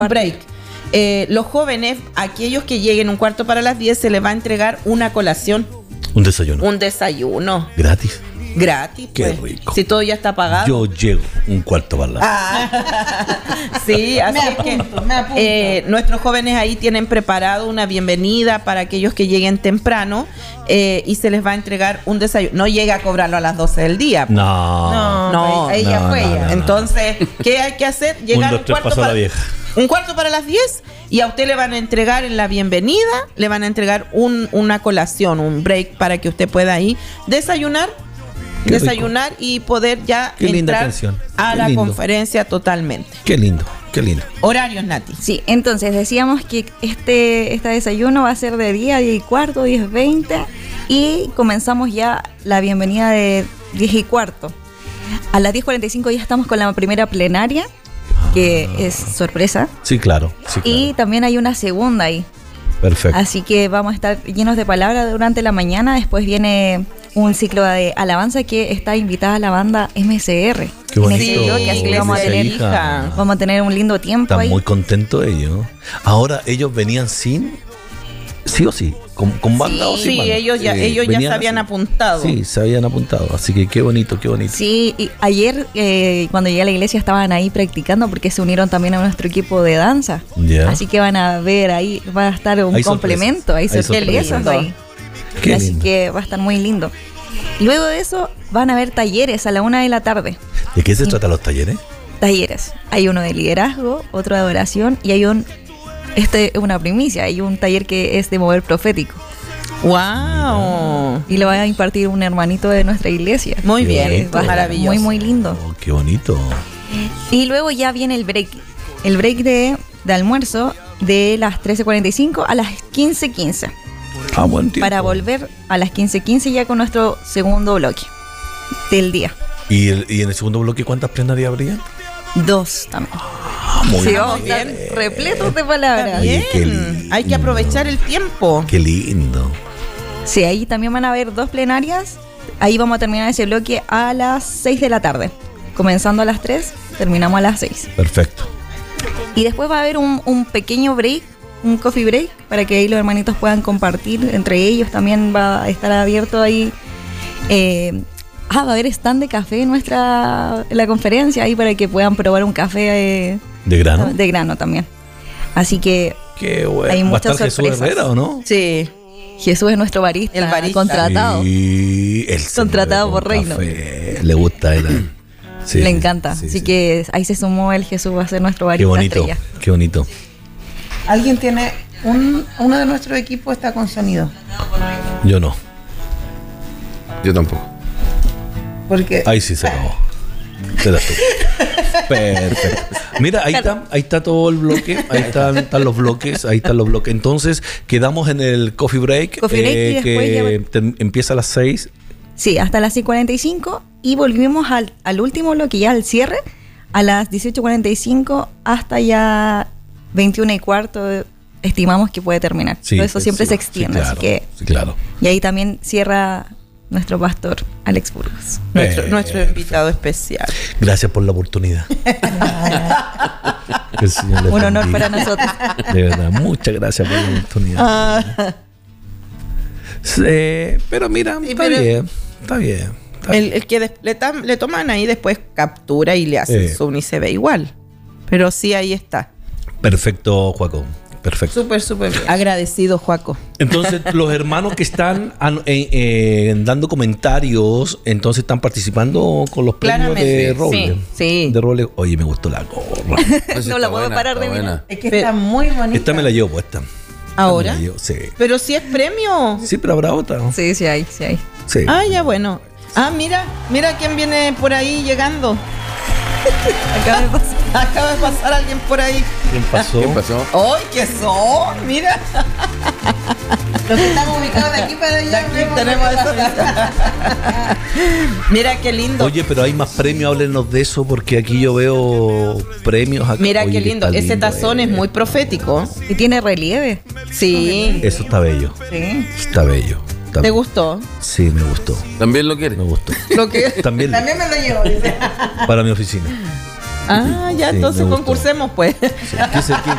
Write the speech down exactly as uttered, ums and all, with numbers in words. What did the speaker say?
break. Eh, los jóvenes, aquellos que lleguen un cuarto para las diez, se les va a entregar una colación. Un desayuno. Un desayuno. Gratis. Gratis, Qué pues. rico. Si todo ya está pagado. Yo llego un cuarto para las Ah. Sí, así Me es apunto, que me apunto. eh, nuestros jóvenes ahí tienen preparado una bienvenida para aquellos que lleguen temprano eh, y se les va a entregar un desayuno. No llega a cobrarlo a las doce del día. pues. No. No, ahí ya no, fue no, ya. no, no. Entonces, ¿qué hay que hacer? Un, Llegar dos, un tres, cuarto pasó la para vieja. un cuarto para las diez y a usted le van a entregar en la bienvenida, le van a entregar un, una colación, un break para que usted pueda ahí desayunar. Qué desayunar y poder ya Qué linda entrar atención. a Qué la lindo. conferencia totalmente. Qué lindo, qué lindo. Horarios, Nati. Sí, entonces decíamos que este, este desayuno va a ser de día, diez y cuarto, diez veinte y comenzamos ya la bienvenida de diez y cuarto. A las diez cuarenta y cinco ya estamos con la primera plenaria, que es sorpresa, Sí, claro. Sí, claro. y también hay una segunda ahí. Perfecto. Así que vamos a estar llenos de palabras durante la mañana. Después viene un ciclo de alabanza que está invitada la banda M C R. Qué bonito. En este bloque, así que Iglesia vamos a de tener, hija. vamos a tener un lindo tiempo Están ahí. muy contentos ellos. Ahora, ellos venían sin, sí o sí, con, con banda o sin Sí, banda. ellos ya, Eh, ellos ya venían se habían así. apuntado. Sí, se habían apuntado. Así que qué bonito, qué bonito. Sí, y ayer eh, cuando llegué a la iglesia estaban ahí practicando porque se unieron también a nuestro equipo de danza. Ya. Así que van a ver ahí, va a estar un Hay complemento, hay sorpresas, hay sorpresas sorpresas. ahí. Qué Así lindo. que va a estar muy lindo. Luego de eso van a haber talleres a la una de la tarde. ¿De qué se tratan los talleres? Talleres. Hay uno de liderazgo, otro de adoración y hay un, este es una primicia, hay un taller que es de mover profético. ¡Wow! Y lo va a impartir un hermanito de nuestra iglesia. Muy Qué bien, bonito. Va a estar maravilloso. muy, muy lindo. Oh, qué bonito. Y luego ya viene el break. El break de, de almuerzo de las trece cuarenta y cinco a las quince quince. Ah, buen tiempo. Para volver a las quince quince ya con nuestro segundo bloque del día. ¿Y, el- y en el segundo bloque cuántas plenarias habría? Dos también. Ah, muy Sí, bien. vamos a estar repletos de palabras. Oye, qué Bien, lindo. hay que aprovechar el tiempo. Qué lindo. Sí, ahí también van a haber dos plenarias. Ahí vamos a terminar ese bloque a las seis de la tarde. Comenzando a las tres, terminamos a las seis. Perfecto. Y después va a haber un, un pequeño break, un coffee break, para que ahí los hermanitos puedan compartir entre ellos. También va a estar abierto ahí. Eh, ah, va a haber stand de café en nuestra en la conferencia ahí para que puedan probar un café eh, ¿De grano? de grano también. Así que Qué bueno. hay ¿Va a muchas estar Jesús sorpresas. Herrera o no? Sí. Jesús es nuestro barista, El barista. contratado. Y el señor Contratado de por Buen Reino. Café. Le gusta él. Sí, Le sí, encanta. sí, Así sí. que ahí se sumó el Jesús, va a ser nuestro Qué barista bonito. estrella. Qué bonito. ¿Alguien tiene un, uno de nuestro equipo está con sonido? Yo no. Yo tampoco. Porque Ahí sí se acabó. Te das tú. Perfecto. Mira, ahí está, ahí está todo el bloque, ahí están, están los bloques, ahí están los bloques. Entonces, quedamos en el coffee break, Coffee break y después que ya- te- empieza a las seis. Sí, hasta las seis cuarenta y cinco y volvimos al, al último bloque, ya al cierre, a las dieciocho cuarenta y cinco hasta ya veintiuna y cuarto. Estimamos que puede terminar. Sí, Todo eso sí, siempre sí, se extiende, sí, claro, así que sí, claro. y ahí también cierra nuestro pastor Alex Burgos. Nuestro, Eh, nuestro invitado especial. Gracias por la oportunidad. Que el Señor les Un honor bendiga. para nosotros. De verdad, muchas gracias por la oportunidad. Ah, Sí, pero mira, Sí, está pero- bien, está bien. está el, el que des- le, tam- le toman ahí después captura y le hacen Eh. zoom y se ve igual. Pero sí, ahí está. Perfecto, Joaco. Perfecto. Súper, súper bien. Agradecido, Joaco. Entonces, los hermanos que están an- eh, eh, dando comentarios, entonces están participando con los premios Claramente, de Roble. sí, sí. De Roble. Oye, me gustó la gorra. No la puedo parar de mirar. mirar. es que Pero- está muy bonita. Esta me la llevo puesta. ¿Ahora? Esta me la llevo, sí. Pero si es premio. Sí, pero habrá otra. ¿no? Sí, sí hay, sí hay. Sí. Ah, ya bueno. Ah, mira, mira quién viene por ahí llegando. Acaba de pasar. Acaba de pasar alguien por ahí. ¿Quién pasó? ¿Qué pasó? ¡Ay, qué son! Mira. Los que estamos ubicados de aquí para allá. De aquí vemos- tenemos eso. Mira qué lindo. Oye, pero hay más premios, háblenos de eso, porque aquí yo veo premios acá. Mira Oye, qué lindo. está Ese tazón eh. es muy profético. Y tiene relieve. Sí. Eso está bello. Sí. Está bello. Está ¿Te bello. gustó? Sí, me gustó. ¿También lo quiere? Me gustó. Lo que. También También me lo llevo. dice. para mi oficina. Ah, ya, Sí, entonces me gustó. concursemos, pues. Sí. ¿Quién, se- quién-